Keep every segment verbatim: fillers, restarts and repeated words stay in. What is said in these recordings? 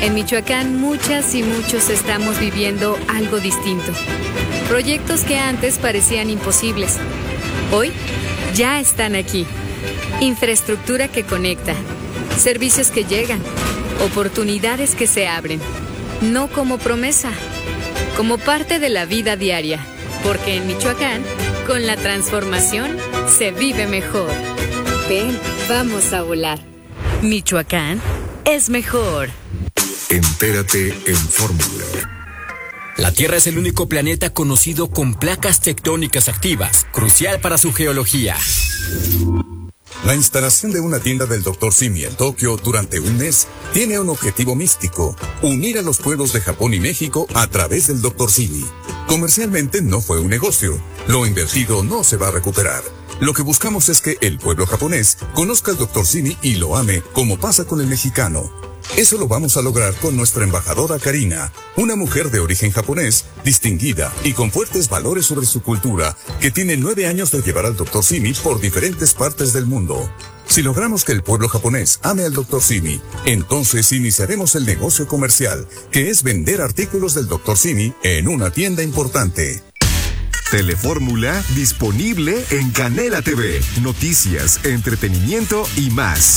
En Michoacán, muchas y muchos estamos viviendo algo distinto. Proyectos que antes parecían imposibles, hoy ya están aquí. Infraestructura que conecta, servicios que llegan, oportunidades que se abren. No como promesa, como parte de la vida diaria. Porque en Michoacán, con la transformación, se vive mejor. Ven, vamos a volar. Michoacán es mejor. Entérate en Fórmula. La Tierra es el único planeta conocido con placas tectónicas activas, crucial para su geología. La instalación de una tienda del doctor Simi en Tokio durante un mes tiene un objetivo místico: unir a los pueblos de Japón y México a través del doctor Simi. Comercialmente no fue un negocio. Lo invertido no se va a recuperar. Lo que buscamos es que el pueblo japonés conozca al doctor Simi y lo ame, como pasa con el mexicano. Eso lo vamos a lograr con nuestra embajadora Karina, una mujer de origen japonés, distinguida y con fuertes valores sobre su cultura, que tiene nueve años de llevar al doctor Simi por diferentes partes del mundo. Si logramos que el pueblo japonés ame al doctor Simi, entonces iniciaremos el negocio comercial, que es vender artículos del doctor Simi en una tienda importante. Telefórmula disponible en Canela T V. Noticias, entretenimiento y más.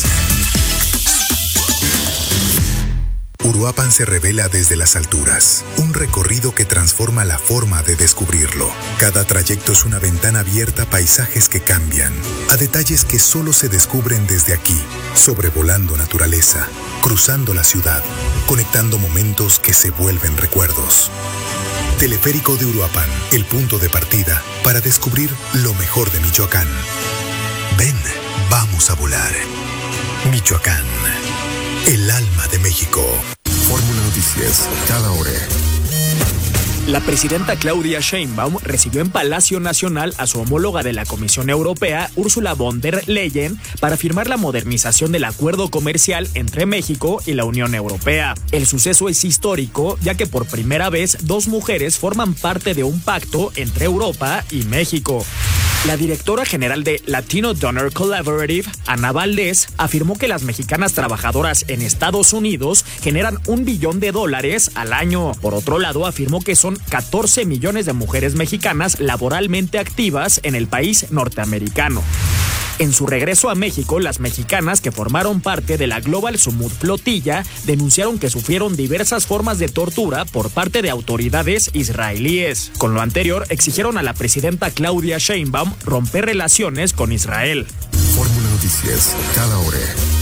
Uruapan se revela desde las alturas, un recorrido que transforma la forma de descubrirlo. Cada trayecto es una ventana abierta a paisajes que cambian, a detalles que solo se descubren desde aquí, sobrevolando naturaleza, cruzando la ciudad, conectando momentos que se vuelven recuerdos. Teleférico de Uruapan, el punto de partida para descubrir lo mejor de Michoacán. Ven, vamos a volar. Michoacán, el alma de México. Fórmula Noticias, cada hora. La presidenta Claudia Sheinbaum recibió en Palacio Nacional a su homóloga de la Comisión Europea, Ursula von der Leyen, para firmar la modernización del acuerdo comercial entre México y la Unión Europea. El suceso es histórico, ya que por primera vez dos mujeres forman parte de un pacto entre Europa y México. La directora general de Latino Donor Collaborative, Ana Valdés, afirmó que las mexicanas trabajadoras en Estados Unidos generan un billón de dólares al año. Por otro lado, afirmó que son catorce millones de mujeres mexicanas laboralmente activas en el país norteamericano. En su regreso a México, las mexicanas que formaron parte de la Global Summit Flotilla denunciaron que sufrieron diversas formas de tortura por parte de autoridades israelíes. Con lo anterior, exigieron a la presidenta Claudia Sheinbaum romper relaciones con Israel. Fórmula Noticias, cada hora.